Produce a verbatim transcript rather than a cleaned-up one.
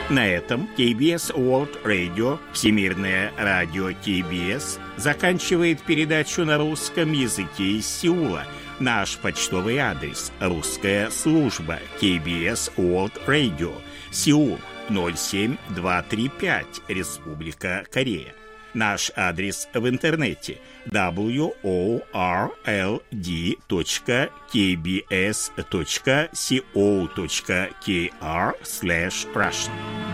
На этом кей би эс World Radio, Всемирное радио кей би эс, заканчивает передачу на русском языке из Сеула. Наш почтовый адрес: русская служба кей би эс World Radio, Сеул ноль семь два три пять, Республика Корея. Наш адрес в интернете: дабл ю о ар эл ди точка кей би эс точка си о точка кей ар слэш Russian.